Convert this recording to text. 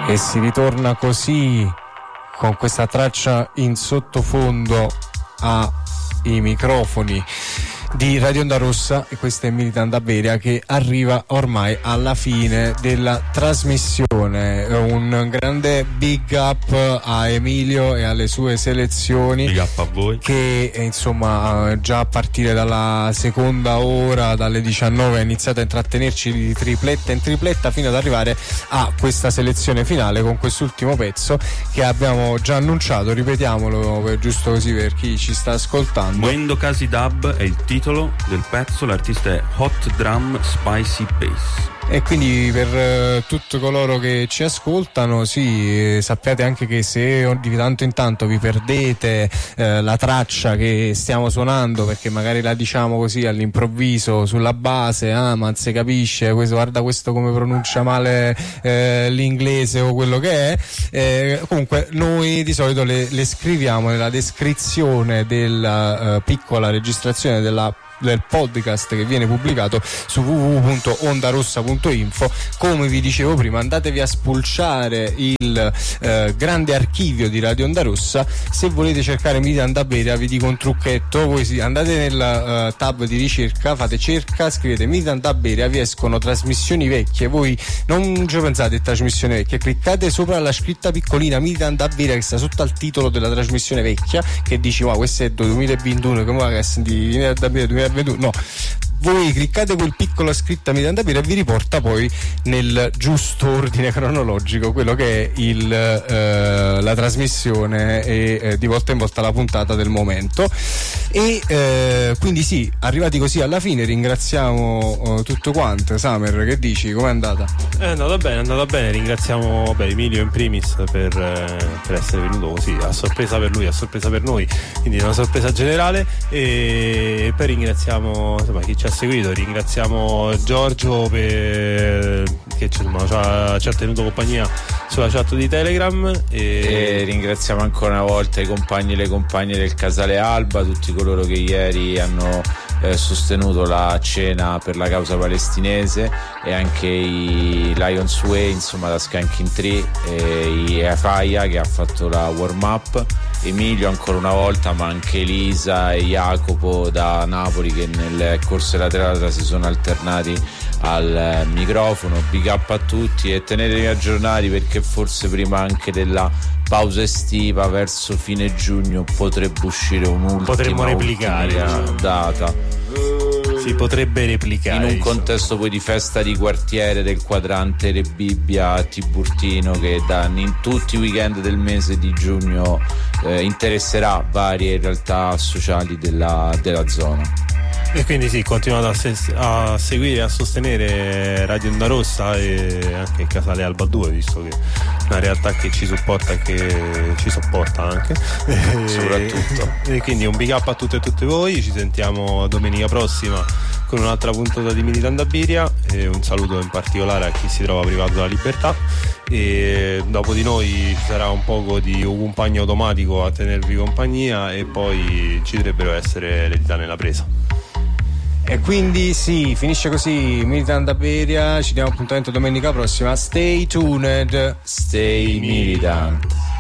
E si ritorna così con questa traccia in sottofondo ai microfoni di Radio Onda Rossa, e questa è Militant Aberia che arriva ormai alla fine della trasmissione. Un grande big up a Emilio e alle sue selezioni, big up a voi, che insomma già a partire dalla seconda ora, dalle 19, ha iniziato a intrattenerci di tripletta in tripletta fino ad arrivare a questa selezione finale con quest'ultimo pezzo che abbiamo già annunciato. Ripetiamolo giusto così per chi ci sta ascoltando. Muendo Casi Dub è il titolo del pezzo, l'artista è Hot Drum Spicy Bass. E quindi per tutti coloro che ci ascoltano, sì, sappiate anche che se di tanto in tanto vi perdete la traccia che stiamo suonando, perché magari la diciamo così all'improvviso sulla base, ma non si capisce, guarda questo come pronuncia male l'inglese o quello che è, comunque noi di solito le scriviamo nella descrizione della piccola registrazione del podcast che viene pubblicato su www.ondarossa.info. Come vi dicevo prima, andatevi a spulciare il grande archivio di Radio Onda Rossa. Se volete cercare Militant Aberia, vi dico un trucchetto: voi andate nel tab di ricerca, fate cerca, scrivete Militant Aberia, vi escono trasmissioni vecchie. Voi non ci pensate a trasmissioni vecchie, cliccate sopra la scritta piccolina Militant Aberia che sta sotto al titolo della trasmissione vecchia, che dici wow, questo è 2021, come va che senti Militant Aberia 2021? No, voi cliccate quel piccolo scritto a Militant Aberia e vi riporta poi nel giusto ordine cronologico quello che è la trasmissione e di volta in volta la puntata del momento. E quindi sì, arrivati così alla fine, ringraziamo tutto quanto. Summer, che dici? Com'è andata? È andata bene, ringraziamo Emilio in primis per essere venuto così a sorpresa per lui, a sorpresa per noi, quindi una sorpresa generale, e poi ringraziamo chi ci ha seguito, ringraziamo Giorgio che ci ha tenuto compagnia sulla chat di Telegram, e ringraziamo ancora una volta i compagni e le compagne del Casale Alba, tutti coloro che ieri hanno sostenuto la cena per la causa palestinese, e anche i Lions Way, insomma, da Skanking Tree, e i Afaya che ha fatto la warm up, Emilio ancora una volta, ma anche Elisa e Jacopo da Napoli che nel corso della serata si sono alternati al microfono. Big up a tutti e tenetevi aggiornati, perché forse prima anche della pausa estiva, verso fine giugno, potrebbe uscire potremmo replicare data. Si potrebbe replicare in un contesto poi di festa di quartiere del quadrante Rebibbia a Tiburtino, che in tutti i weekend del mese di giugno interesserà varie realtà sociali della zona. E quindi sì, continuate a seguire e a sostenere Radio Onda Rossa e anche il Casale Alba 2, visto che è una realtà che ci supporta e che ci sopporta anche, soprattutto. E quindi un big up a tutte e tutte voi. Ci sentiamo domenica prossima con un'altra puntata di Militant Aberia, e un saluto in particolare a chi si trova privato della libertà. E dopo di noi ci sarà un poco di un compagno automatico a tenervi compagnia, e poi ci dovrebbero essere le dita nella presa. E quindi sì, finisce così Militant Aberia. Ci diamo appuntamento domenica prossima. Stay tuned, stay militant.